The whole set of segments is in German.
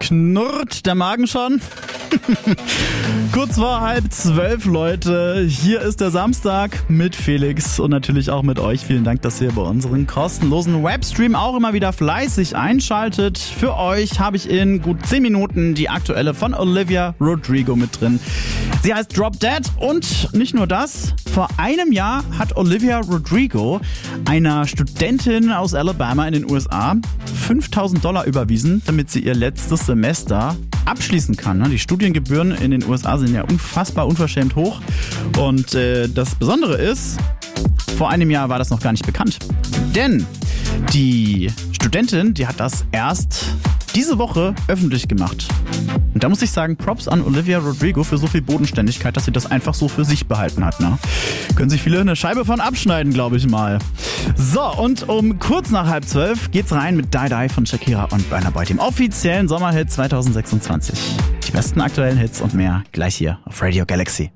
Knurrt der Magen schon? Kurz vor 11:30, Leute. Hier ist der Samstag mit Felix und natürlich auch mit euch. Vielen Dank, dass ihr bei unseren kostenlosen Webstream auch immer wieder fleißig einschaltet. Für euch habe ich in gut 10 Minuten die aktuelle von Olivia Rodrigo mit drin. Sie heißt Drop Dead und nicht nur das. Vor einem Jahr hat Olivia Rodrigo einer Studentin aus Alabama in den USA $5.000 überwiesen, damit sie ihr letztes Semester abschließen kann. Die Studiengebühren in den USA sind ja unfassbar unverschämt hoch. Und das Besondere ist, vor einem Jahr war das noch gar nicht bekannt. Denn die Studentin, die hat das erst diese Woche öffentlich gemacht. Und da muss ich sagen, Props an Olivia Rodrigo für so viel Bodenständigkeit, dass sie das einfach so für sich behalten hat. Ne? Können sich viele eine Scheibe von abschneiden, glaube ich mal. So, und um kurz nach 11:30 geht's rein mit Die Die von Shakira und Burna Boy, dem offiziellen Sommerhit 2026. Die besten aktuellen Hits und mehr gleich hier auf Radio Galaxy.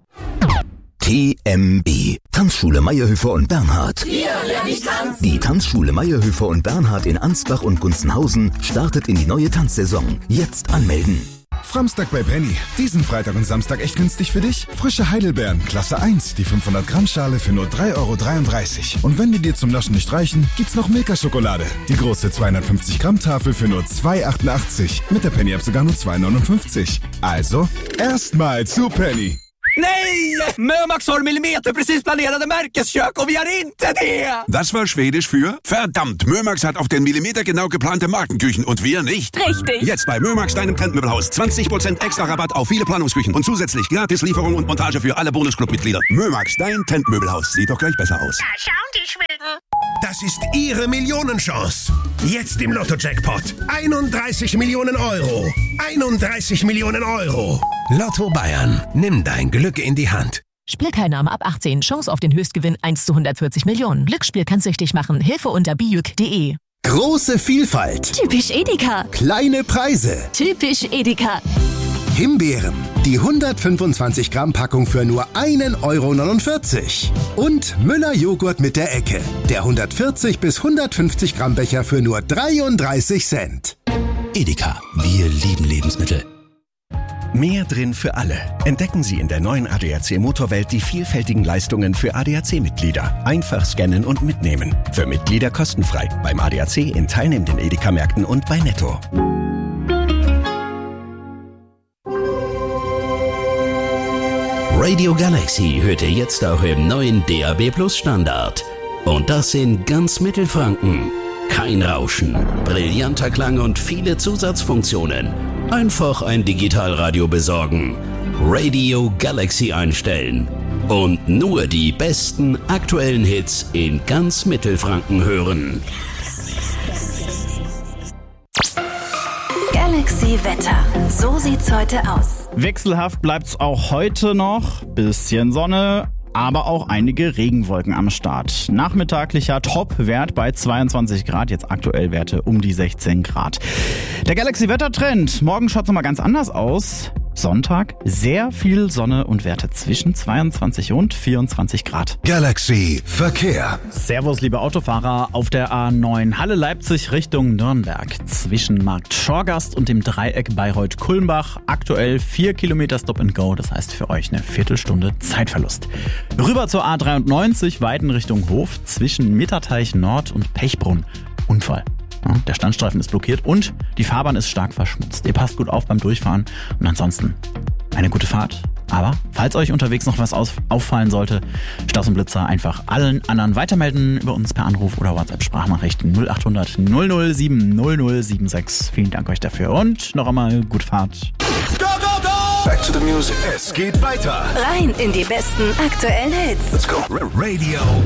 TMB. Tanzschule Meyerhöfer und Bernhard. Hier lerne ich tanzen. Die Tanzschule Meyerhöfer und Bernhard in Ansbach und Gunzenhausen startet in die neue Tanzsaison. Jetzt anmelden. Framstag bei Penny. Diesen Freitag und Samstag echt günstig für dich? Frische Heidelbeeren, Klasse 1, die 500 Gramm Schale für nur 3,33 €. Und wenn die dir zum Naschen nicht reichen, gibt's noch Milka-Schokolade. Die große 250 Gramm Tafel för nur 2,88 €. Mit der Penny-App sogar nur 2,59 €. Also, erstmal zu Penny. Nej! Mömax har millimeter precis planerade Märkeskök och vi har inte det! Das war Schwedisch für verdammt, Mömax hat auf den Millimeter genau geplante Markenküchen und wir nicht. Richtig. Jetzt bei Mömax, deinem Trendmöbelhaus. 20% extra Rabatt auf viele Planungsküchen und zusätzlich gratis Lieferung und Montage für alle Bonusclub-Mitglieder. Mömax, dein Trendmöbelhaus. Sieht doch gleich besser aus. Da schauen die Schweden. Das ist Ihre Millionenchance. Jetzt im Lotto-Jackpot. 31 Millionen €. 31 Millionen €. Lotto Bayern. Nimm dein Glück in die Hand. Spielteilnahme ab 18. Chance auf den Höchstgewinn 1:140 Millionen. Glücksspiel kann süchtig machen. Hilfe unter bijuk.de. Große Vielfalt. Typisch Edeka. Kleine Preise. Typisch Edeka. Himbeeren. Die 125 Gramm Packung für nur 1,49 €. Und Müller Joghurt mit der Ecke. Der 140 bis 150 Gramm Becher für nur 33 Cent. Edeka. Wir lieben Lebensmittel. Mehr drin für alle. Entdecken Sie in der neuen ADAC Motorwelt die vielfältigen Leistungen für ADAC-Mitglieder. Einfach scannen und mitnehmen. Für Mitglieder kostenfrei. Beim ADAC in teilnehmenden Edeka-Märkten und bei Netto. Radio Galaxy hört ihr jetzt auch im neuen DAB Plus Standard. Und das in ganz Mittelfranken. Kein Rauschen, brillanter Klang und viele Zusatzfunktionen. Einfach ein Digitalradio besorgen. Radio Galaxy einstellen. Und nur die besten aktuellen Hits in ganz Mittelfranken hören. Galaxy Wetter. So sieht's heute aus. Wechselhaft bleibt's auch heute noch. Bisschen Sonne, aber auch einige Regenwolken am Start. Nachmittaglicher Top-Wert bei 22 Grad, jetzt aktuell Werte um die 16 Grad. Der Galaxy-Wettertrend. Morgen schaut's nochmal ganz anders aus. Sonntag sehr viel Sonne und Werte zwischen 22 und 24 Grad. Galaxy Verkehr. Servus, liebe Autofahrer. Auf der A9 Halle-Leipzig Richtung Nürnberg. Zwischen Markt Schorgast und dem Dreieck Bayreuth-Kulmbach. Aktuell 4 Kilometer Stop and Go. Das heißt für euch eine Viertelstunde Zeitverlust. Rüber zur A93 Weiden Richtung Hof. Zwischen Mitterteich Nord und Pechbrunn. Unfall. Der Standstreifen ist blockiert und die Fahrbahn ist stark verschmutzt. Ihr passt gut auf beim Durchfahren und ansonsten eine gute Fahrt. Aber falls euch unterwegs noch was auffallen sollte, Staus und Blitzer einfach allen anderen weitermelden über uns per Anruf oder WhatsApp-Sprachnachrichten 0800 007 0076. Vielen Dank euch dafür und noch einmal gute Fahrt. Go, go, go! Back to the music. Es geht weiter. Rein in die besten aktuellen Hits. Let's go. Radio